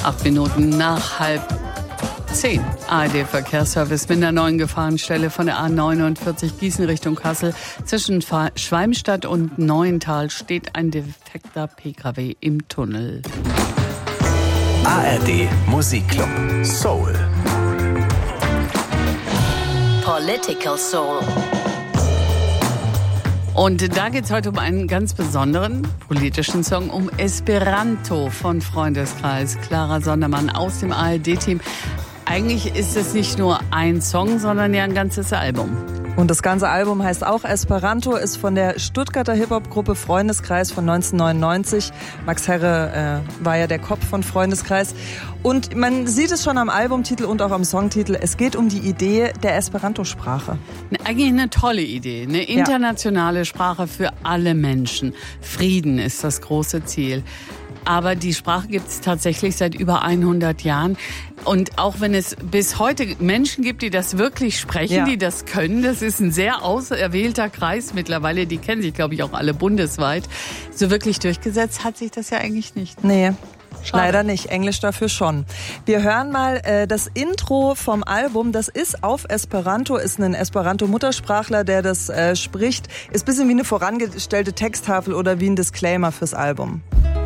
8 Minuten nach 9:30. ARD-Verkehrsservice mit einer neuen Gefahrenstelle von der A49 Gießen Richtung Kassel. Zwischen Schwalmstadt und Neuental steht ein defekter PKW im Tunnel. ARD Musikclub Soul. Political Soul. Und da geht es heute um einen ganz besonderen politischen Song, um Esperanto von Freundeskreis. Clara Sondermann aus dem ARD-Team. Eigentlich ist es nicht nur ein Song, sondern ja ein ganzes Album. Und das ganze Album heißt auch Esperanto, ist von der Stuttgarter Hip-Hop-Gruppe Freundeskreis von 1999. Max Herre war ja der Kopf von Freundeskreis. Und man sieht es schon am Albumtitel und auch am Songtitel. Es geht um die Idee der Esperanto-Sprache. Eigentlich eine tolle Idee. Eine internationale Sprache für alle Menschen. Frieden ist das große Ziel. Aber die Sprache gibt es tatsächlich seit über 100 Jahren. Und auch wenn es bis heute Menschen gibt, die das wirklich sprechen, die das können, das ist ein sehr auserwählter Kreis mittlerweile, die kennen sich, glaube ich, auch alle bundesweit. So wirklich durchgesetzt hat sich das ja eigentlich nicht. Nee. Schade. Leider nicht, Englisch dafür schon. Wir hören mal das Intro vom Album, das ist auf Esperanto, ist ein Esperanto-Muttersprachler, der das spricht. Ist ein bisschen wie eine vorangestellte Texttafel oder wie ein Disclaimer fürs Album.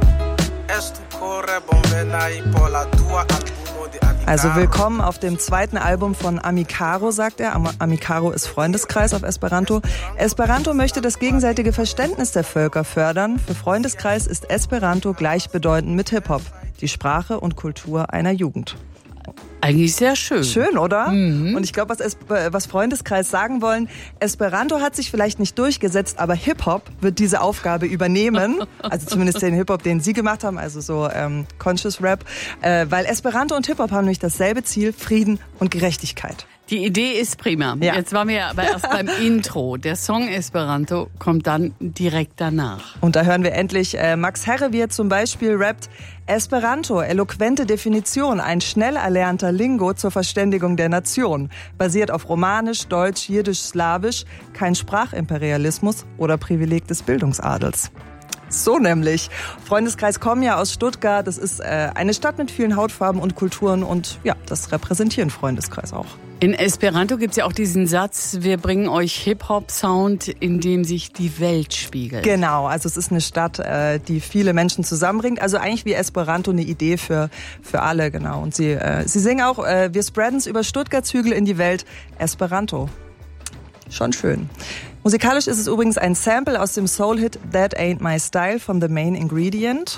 Also willkommen auf dem zweiten Album von Amikaro, sagt er. Amikaro ist Freundeskreis auf Esperanto. Esperanto möchte das gegenseitige Verständnis der Völker fördern. Für Freundeskreis ist Esperanto gleichbedeutend mit Hip-Hop, die Sprache und Kultur einer Jugend. Eigentlich sehr schön. Schön, oder? Mhm. Und ich glaube, was Freundeskreis sagen wollen, Esperanto hat sich vielleicht nicht durchgesetzt, aber Hip-Hop wird diese Aufgabe übernehmen. Also zumindest den Hip-Hop, den sie gemacht haben, also so Conscious Rap. Weil Esperanto und Hip-Hop haben nämlich dasselbe Ziel, Frieden und Gerechtigkeit. Die Idee ist prima. Ja. Jetzt waren wir ja aber erst beim Intro. Der Song Esperanto kommt dann direkt danach. Und da hören wir endlich Max Herre, wie er zum Beispiel rappt: Esperanto, eloquente Definition, ein schnell erlernter Lingo zur Verständigung der Nation. Basiert auf Romanisch, Deutsch, Jiddisch, Slawisch, kein Sprachimperialismus oder Privileg des Bildungsadels. So nämlich. Freundeskreis kommen ja aus Stuttgart. Das ist eine Stadt mit vielen Hautfarben und Kulturen und ja, das repräsentieren Freundeskreis auch. In Esperanto gibt's ja auch diesen Satz, wir bringen euch Hip-Hop-Sound, in dem sich die Welt spiegelt. Genau, also es ist eine Stadt, die viele Menschen zusammenbringt. Also eigentlich wie Esperanto eine Idee für alle, genau. Und sie singen auch, wir spreaden's über Stuttgarts Hügel in die Welt, Esperanto. Schon schön. Musikalisch ist es übrigens ein Sample aus dem Soul-Hit That Ain't My Style von The Main Ingredient.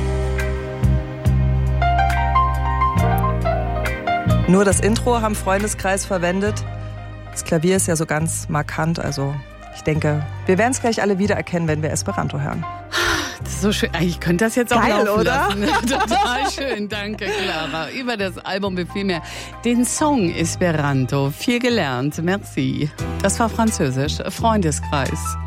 Nur das Intro haben Freundeskreis verwendet. Das Klavier ist ja so ganz markant, also ich denke, wir werden es gleich alle wiedererkennen, wenn wir Esperanto hören. Das ist so schön. Ich könnte das jetzt auch geil, laufen oder? lassen. Total schön, danke Clara. Über das Album vielmehr den Song Esperanto. Viel gelernt, merci. Das war Französisch, Freundeskreis.